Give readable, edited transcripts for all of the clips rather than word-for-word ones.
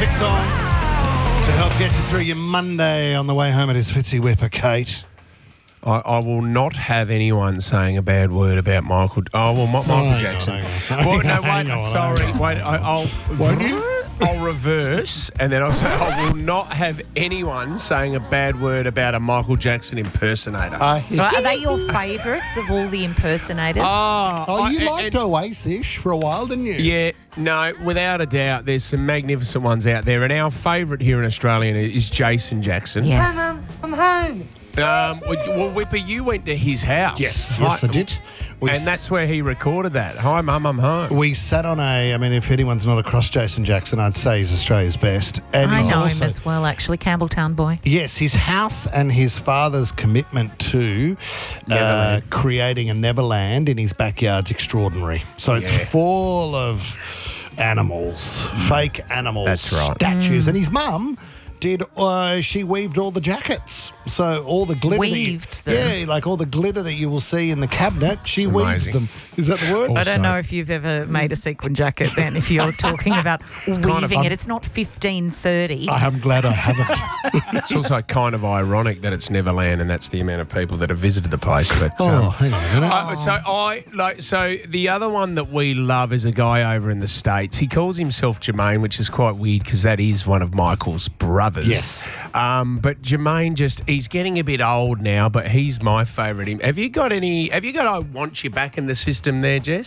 perfect song to help get you through your Monday on the way home. It is Fitzy Whipper, Kate. I will not have anyone saying a bad word about Michael. Michael Jackson. I'll reverse, and then I'll say I will not have anyone saying a bad word about a Michael Jackson impersonator. Are they your favourites of all the impersonators? You liked Oasis for a while, didn't you? Yeah, no, without a doubt, there's some magnificent ones out there, and our favourite here in Australia is Jason Jackson. Yes. I'm home. Well, Whipper, you went to his house. Yes, I did. And that's where he recorded that. Hi, Mum, I'm home. We sat on if anyone's not across Jason Jackson, I'd say he's Australia's best. And I he's know also, him as well, actually, Campbelltown boy. Yes, his house and his father's commitment to creating a Neverland in his backyard's extraordinary. So it's full of animals, fake animals, That's right. statues. And his mum she weaved all the jackets. So all the glitter. Weaved them? Yeah, like all the glitter that you will see in the cabinet, she Amazing. weaved them. Is that the word? I don't know if you've ever made a sequin jacket then, if you're talking about weaving it. It's not 1530. I'm glad I haven't. It's also kind of ironic that it's Neverland, and that's the amount of people that have visited the place. But Hang on a minute. so the other one that we love is a guy over in the States. He calls himself Jermaine, which is quite weird because that is one of Michael's brothers. Yes. But Jermaine he's getting a bit old now, but he's my favourite. Have you got I Want You Back in the system there, Jess?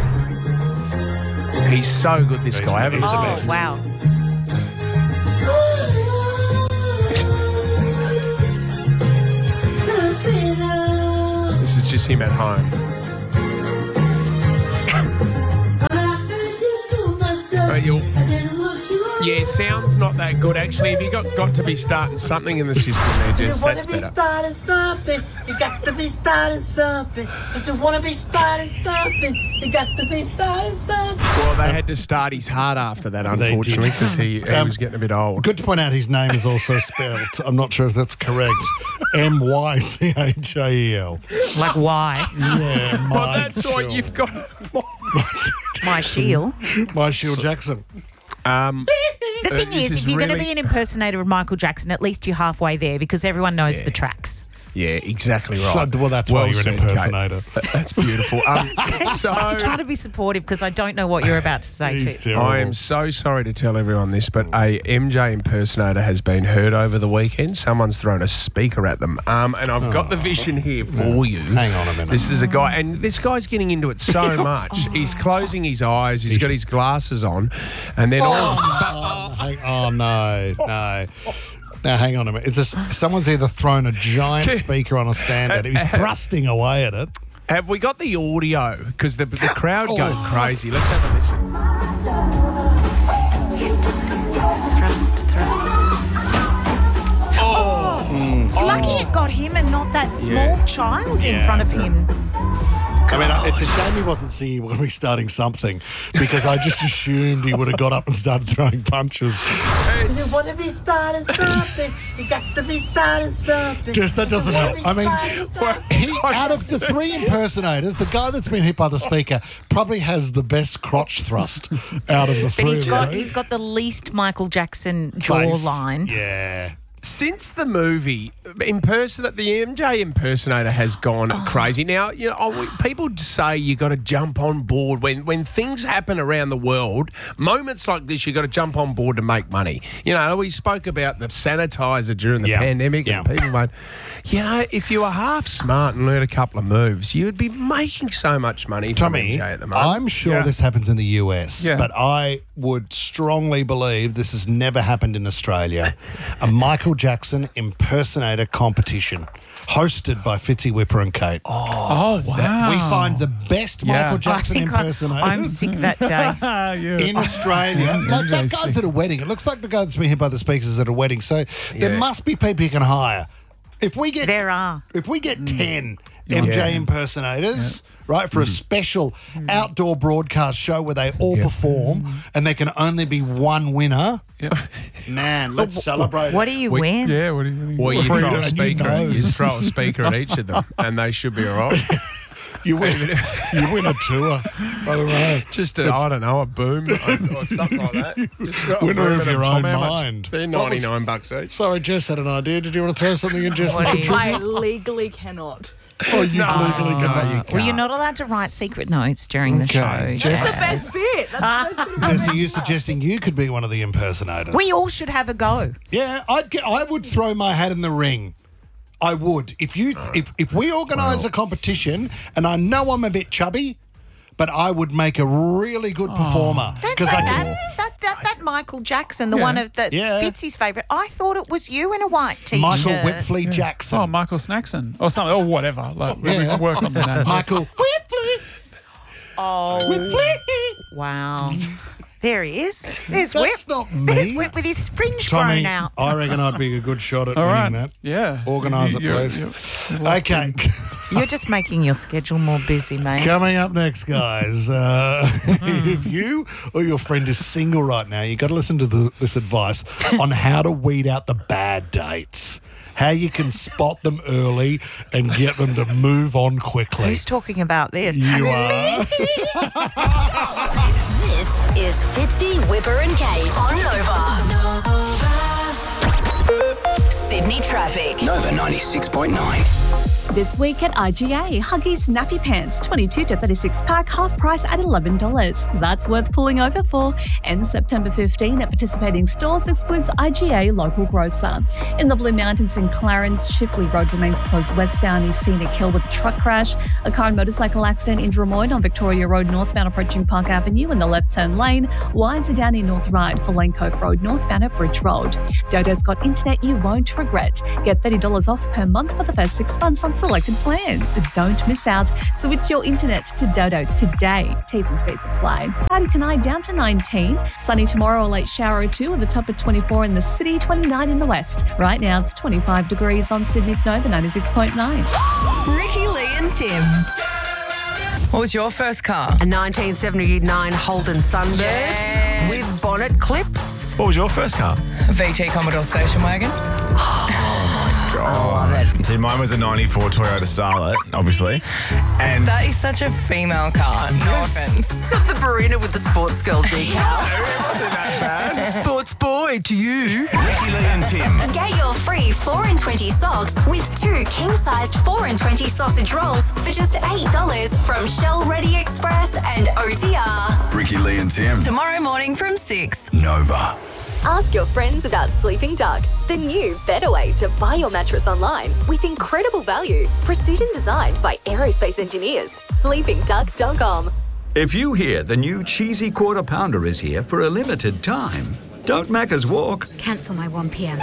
He's so good, this guy. Haven't you? Oh, wow. This is just him at home. Yeah, sound's not that good actually. Have you got to be starting something in the system there, Jess? That's better. Starting something. You got to be starting something. If you want to be starting something, you got to be starting something. Well, they had to start his heart after that, unfortunately, because he was getting a bit old. Good to point out his name is also spelled, I'm not sure if that's correct, Mychal. Like why? Yeah, Well, that's what you've got. My shield. Mychal Jackson. The thing is, if you're going to be an impersonator of Michael Jackson, at least you're halfway there because everyone knows the tracks. Yeah, exactly right. So, that's why you're an impersonator. That's beautiful. I'm trying to be supportive because I don't know what you're about to say. I am so sorry to tell everyone this, but a MJ impersonator has been heard over the weekend. Someone's thrown a speaker at them. And I've got the vision here for you. Hang on a minute. This is a guy, and this guy's getting into it so much. He's closing his eyes. He's got his glasses on. And then Oh, no. Now, hang on a minute. Someone's either thrown a giant speaker on a stand at him. He's thrusting away at it. Have we got the audio? Because the crowd go crazy. Let's have a listen. Thrust. It's lucky it got him and not that small child in front of him. I mean, it's a shame he wasn't singing "We're Gonna Be Starting Something" because I just assumed he would have got up and started throwing punches. You want to be starting something. You got to be starting something. Just that doesn't help. I mean, out of the three impersonators, the guy that's been hit by the speaker probably has the best crotch thrust out of the three. But he's got the least Michael Jackson jawline. Yeah. Since the movie, the MJ impersonator has gone crazy. Now, people say you got to jump on board when things happen around the world. Moments like this, you got to jump on board to make money. We spoke about the sanitizer during the pandemic, and people went, if you were half smart and learned a couple of moves, you would be making so much money from MJ at the moment. I'm sure this happens in the US, but I would strongly believe this has never happened in Australia. A Michael Jackson impersonator competition hosted by Fitzy Whipper and Kate. Oh, wow. We find the best Michael Jackson impersonators. I'm sick that day. In Australia. Like that guy's at a wedding. It looks like the guy that's been hit by the speakers at a wedding. So there must be people you can hire. If we get 10 MJ impersonators, right, for a special outdoor broadcast show where they all perform and there can only be one winner, man, let's celebrate. What do you win? Yeah, what do you win? Well, you throw a speaker at each of them and they should be all right. You win a tour. I don't know. Just a boom or something like that. Just a Winner boom of and your Tom, own how much? mind. They're $99 each. Sorry, Jess had an idea. Did you want to throw something in, Jess? I legally cannot. Oh, you legally cannot. Well, you're not allowed to write secret notes during the show. That's the best bit. That's supposed to be Jess, are you suggesting you could be one of the impersonators? We all should have a go. Yeah, I would throw my hat in the ring. I would. If we organise a competition, and I know I'm a bit chubby, but I would make a really good performer. That's like that Michael Jackson, the one of that's Fitzy's favourite. I thought it was you in a white t-shirt. Michael Whitley Jackson. Oh, Michael Snackson or something, or whatever. Like, we can work on the name. Michael Whitley. Oh, Whitley. Wow. There he is. There's That's Whip. not me. There's Whip with his fringe Tommy, grown out. I reckon I'd be a good shot at All winning right. that. Yeah. Organise it, please. Okay. You're just making your schedule more busy, mate. Coming up next, guys. If you or your friend is single right now, you've got to listen to this advice on how to weed out the bad dates. How you can spot them early and get them to move on quickly. Who's talking about this? You are. This is Fitzy, Whipper and Kate on Nova. Sydney traffic. Nova 96.9. This week at IGA, Huggies Nappy Pants 22 to 36 pack, half price at $11. That's worth pulling over for. And September 15 at participating stores excludes IGA local grocer. In the Blue Mountains in Clarence, Shifley Road remains closed westbound East Scenic Hill with a truck crash. A car and motorcycle accident in Drummoyne on Victoria Road northbound approaching Park Avenue in the left turn lane. Wires are down in North Ryde for Lane Cove Road northbound at Bridge Road. Dodo's got internet you won't regret. Get $30 off per month for the first 6 months on selected plans. Don't miss out. Switch your internet to Dodo today. T's and C's apply. Cloudy tonight down to 19. Sunny tomorrow, a late shower or two with a top of 24 in the city, 29 in the west. Right now it's 25 degrees on Sydney's Nova 96.9. Ricky, Lee and Tim. What was your first car? A 1979 Holden Sunbird with bonnet clips. What was your first car? A VT Commodore station wagon. See, mine was a 94 Toyota Starlet, obviously. And That is such a female car. No offence. The Barina with the sports girl decal. Sports boy to you. Ricky, Lee and Tim. Get your free 4 in 20 socks with 2 king-sized 4 in 20 sausage rolls for just $8 from Shell Ready Express and OTR. Ricky, Lee and Tim. Tomorrow morning from 6. Nova. Ask your friends about Sleeping Duck, the new better way to buy your mattress online with incredible value, precision designed by aerospace engineers. SleepingDuck.com. If you hear the new cheesy quarter pounder is here for a limited time, don't Macca's walk, Cancel my 1 p.m.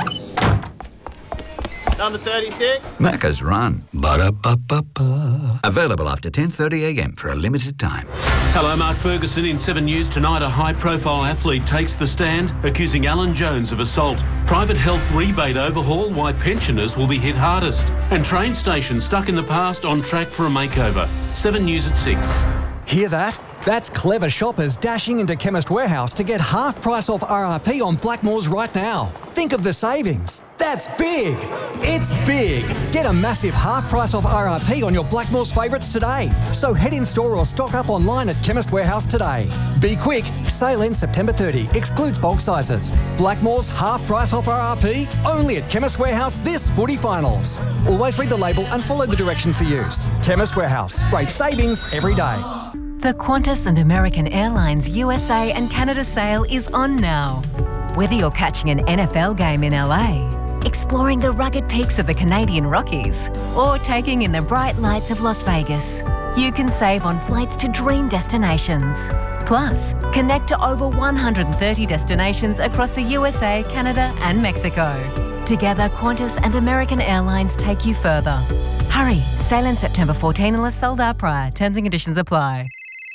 Number 36. Macca's run. Ba-da-ba-ba-ba. Available after 10:30 a.m. for a limited time. Hello, Mark Ferguson in 7 News. Tonight, a high-profile athlete takes the stand, accusing Alan Jones of assault. Private health rebate overhaul, why pensioners will be hit hardest. And train station stuck in the past on track for a makeover. 7 News at 6. Hear that? That's clever shoppers dashing into Chemist Warehouse to get half price off RRP on Blackmores right now. Think of the savings. That's big. It's big. Get a massive half price off RRP on your Blackmores favourites today. So head in store or stock up online at Chemist Warehouse today. Be quick. Sale ends September 30. Excludes bulk sizes. Blackmores half price off RRP only at Chemist Warehouse this footy finals. Always read the label and follow the directions for use. Chemist Warehouse. Great savings every day. The Qantas and American Airlines USA and Canada sale is on now. Whether you're catching an NFL game in LA, exploring the rugged peaks of the Canadian Rockies, or taking in the bright lights of Las Vegas, you can save on flights to dream destinations. Plus, connect to over 130 destinations across the USA, Canada and Mexico. Together, Qantas and American Airlines take you further. Hurry, sale in September 14 unless sold out prior. Terms and conditions apply.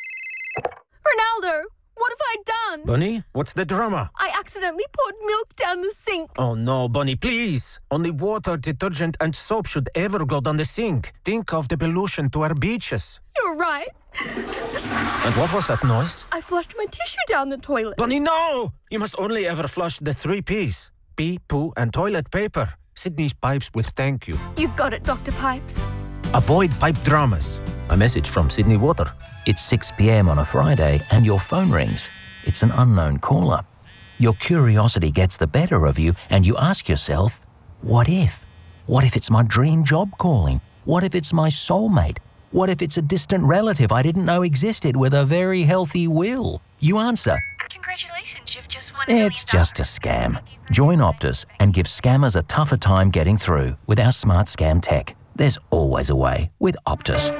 Ronaldo, what have I done? Bunny, what's the drama? I accidentally poured milk down the sink. Oh no, Bunny, please. Only water, detergent and soap should ever go down the sink. Think of the pollution to our beaches. You're right. And what was that noise? I flushed my tissue down the toilet. Bunny, no! You must only ever flush the 3 Ps. Pee, poo and toilet paper. Sydney's Pipes will thank you. You got it, Dr. Pipes. Avoid pipe dramas. A message from Sydney Water. It's 6 p.m. on a Friday and your phone rings. It's an unknown caller. Your curiosity gets the better of you and you ask yourself, what if? What if it's my dream job calling? What if it's my soulmate? What if it's a distant relative I didn't know existed with a very healthy will? You answer, congratulations, you've just won it's just a scam. Join Optus and give scammers a tougher time getting through with our smart scam tech. There's always a way with Optus.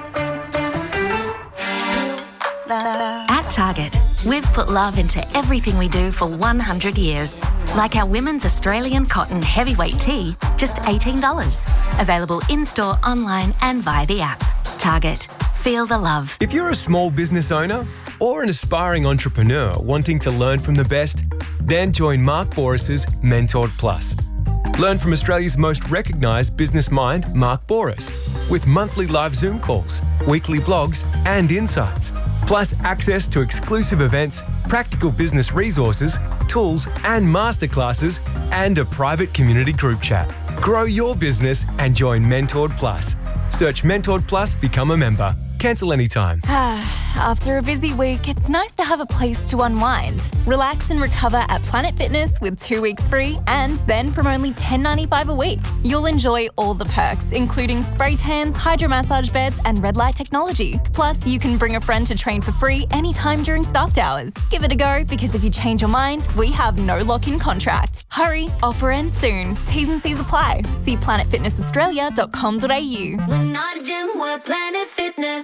At Target, we've put love into everything we do for 100 years. Like our women's Australian cotton heavyweight tee, just $18. Available in-store, online and via the app. Target. Feel the love. If you're a small business owner or an aspiring entrepreneur wanting to learn from the best, then join Mark Boris's Mentored Plus. Learn from Australia's most recognised business mind, Mark Boris, with monthly live Zoom calls, weekly blogs and insights, plus access to exclusive events, practical business resources, tools and masterclasses, and a private community group chat. Grow your business and join Mentored Plus. Search Mentored Plus, become a member. Cancel anytime. After a busy week, it's nice to have a place to unwind. Relax and recover at Planet Fitness with 2 weeks free, and then from only $10.95 a week. You'll enjoy all the perks, including spray tans, hydro massage beds, and red light technology. Plus, you can bring a friend to train for free anytime during staffed hours. Give it a go, because if you change your mind, we have no lock-in contract. Hurry, offer ends soon. T's and C's apply. See planetfitnessaustralia.com.au. We're not a gym, we're Planet Fitness.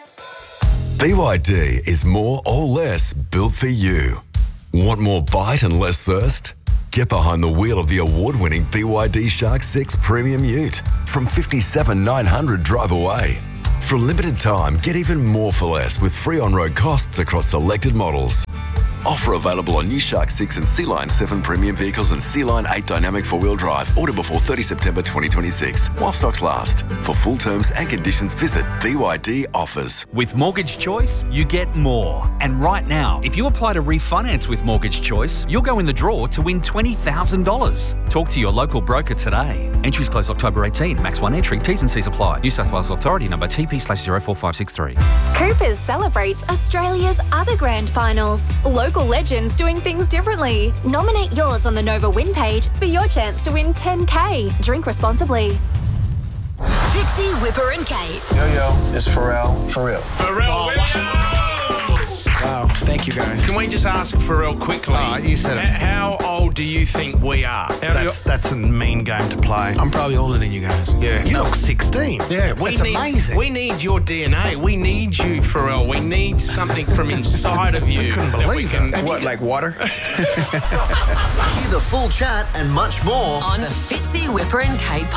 BYD is more or less built for you. Want more bite and less thirst? Get behind the wheel of the award-winning BYD Shark 6 Premium Ute from $57,900 drive away. For a limited time, get even more for less with free on-road costs across selected models. Offer available on new Shark 6 and Sea Line 7 premium vehicles and Sea Line 8 dynamic four-wheel drive. Order before 30 September 2026 while stocks last. For full terms and conditions, visit BYD Offers. With Mortgage Choice, you get more. And right now, if you apply to refinance with Mortgage Choice, you'll go in the draw to win $20,000. Talk to your local broker today. Entries close October 18. Max 1 entry. T's and C's apply. New South Wales Authority number TP/04563. Coopers celebrates Australia's other grand finals. Local legends doing things differently. Nominate yours on the Nova Win page for your chance to win $10K. Drink responsibly. Fitzy, Whipper and Kate. Yo, it's Pharrell. For real. Pharrell Williams! Wow, thank you guys. Can we just ask Pharrell quickly? You said it. How old do you think we are? That's a mean game to play. I'm probably older than you guys. Yeah. You look 16. Yeah, That's amazing. We need your DNA. We need you, Pharrell. We need something from inside of you. I couldn't believe it. What, like water? Hear the full chat and much more on the Fitzy, Whipper and Kate